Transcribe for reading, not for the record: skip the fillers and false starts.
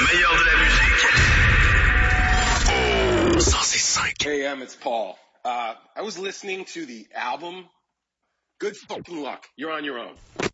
meilleur de la musique. Oh, 105. Hey, it's Paul. I was listening to the album. Good fucking luck. You're on your own.